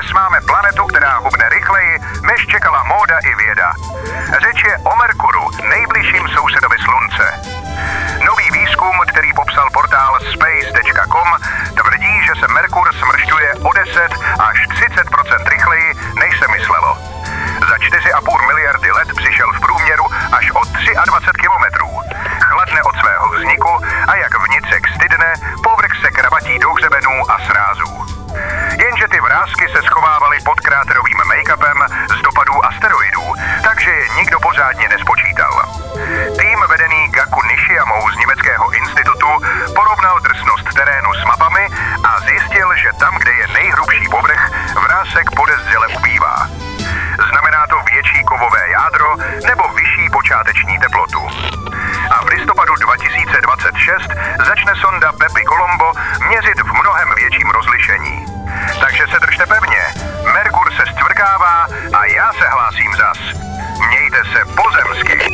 Dnes máme planetu, která hubne rychleji, než čekala móda i věda. Řeč je o Merkuru, nejbližším sousedovi Slunce. Nový výzkum, který popsal portál space.com, tvrdí, že se Merkur smršťuje o 10 až 30% rychleji, než se myslelo. Za 4,5 miliardy let přišel v průměru až o 23 kilometrů. Chladne od svého vzniku a jak vnitřek stydne, povrch se krabatí do hřebenů a srázů. Jenže ty vrásky se schovávaly pod kráterovým make-upem z dopadů asteroidů, takže je nikdo pořádně nespočítal. Tým vedený Gaku Nishiyamou z německého institutu porovnal drsnost terénu s mapami a zjistil, že tam, kde je nejhrubší povrch, vrásek podezřele ubývá. Znamená to větší kovové jádro nebo vyšší počáteční teplotu. A v listopadu 2026 začne sonda Bepi Colombo měřit v mnohem větším rozlišení. Takže se držte pevně, Merkur se stvrdává a já se hlásím zas. Mějte se pozemsky.